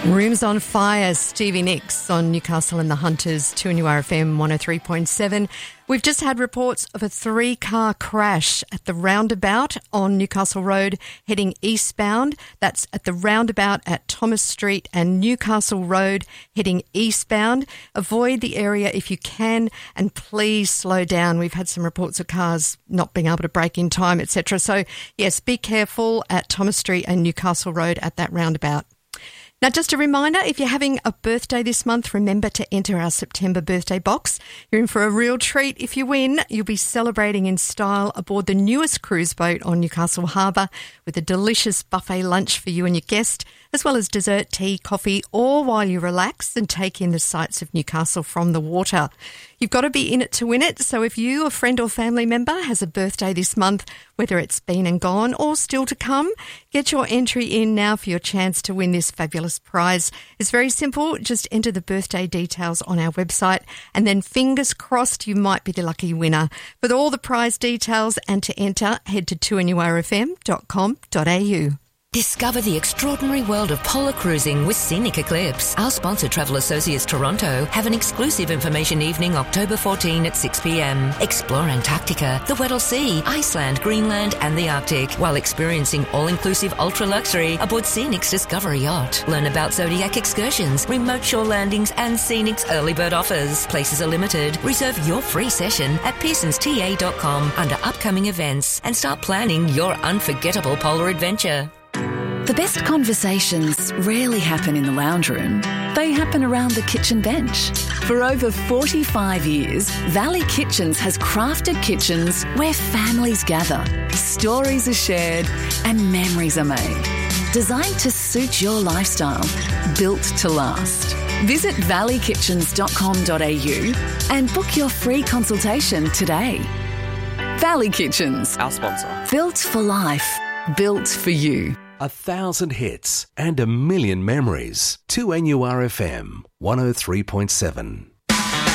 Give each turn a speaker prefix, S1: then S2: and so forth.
S1: Rooms on Fire, Stevie Nicks on Newcastle and the Hunters, 2NURFM 103.7. We've just had reports of a 3-car crash at the roundabout on Newcastle Road heading eastbound. That's at the roundabout at Thomas Street and Newcastle Road heading eastbound. Avoid the area if you can and please slow down. We've had some reports of cars not being able to brake in time, etc. So, yes, be careful at Thomas Street and Newcastle Road at that roundabout. Now, just a reminder, if you're having a birthday this month, remember to enter our September birthday box. You're in for a real treat. If you win, you'll be celebrating in style aboard the newest cruise boat on Newcastle Harbour with a delicious buffet lunch for you and your guest, as well as dessert, tea, coffee, all while you relax and take in the sights of Newcastle from the water. You've got to be in it to win it, so if you, a friend or family member, has a birthday this month, whether it's been and gone or still to come, get your entry in now for your chance to win this fabulous prize. It's very simple. Just enter the birthday details on our website and then fingers crossed you might be the lucky winner. For all the prize details and to enter, head to 2NURFM.com.au.
S2: Discover the extraordinary world of polar cruising with Scenic Eclipse. Our sponsor, Travel Associates Toronto, have an exclusive information evening October 14 at 6 p.m. Explore Antarctica, the Weddell Sea, Iceland, Greenland and the Arctic while experiencing all-inclusive ultra-luxury aboard Scenic's Discovery Yacht. Learn about Zodiac excursions, remote shore landings and Scenic's early bird offers. Places are limited. Reserve your free session at pearsonsta.com under upcoming events and start planning your unforgettable polar adventure.
S3: The best conversations rarely happen in the lounge room. They happen around the kitchen bench. For over 45 years, Valley Kitchens has crafted kitchens where families gather, stories are shared and memories are made. Designed to suit your lifestyle, built to last. Visit valleykitchens.com.au and book your free consultation today. Valley Kitchens.
S4: Our sponsor.
S3: Built for life. Built for you.
S5: 1,000 hits and a million memories. 2NURFM 103.7.